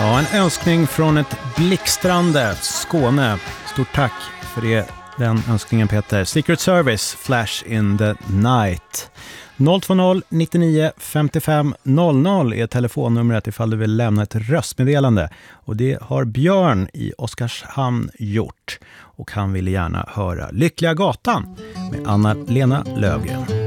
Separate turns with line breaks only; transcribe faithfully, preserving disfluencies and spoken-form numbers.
Ja, en önskning från ett blixtrande Skåne. Stort tack för det, den önskningen, Peter. Secret Service, Flash in the Night. noll två noll nittionio femtiofem noll noll är telefonnumret ifall du vill lämna ett röstmeddelande. Och det har Björn i Oskarshamn gjort. Och han ville gärna höra Lyckliga gatan med Anna-Lena Löfgren.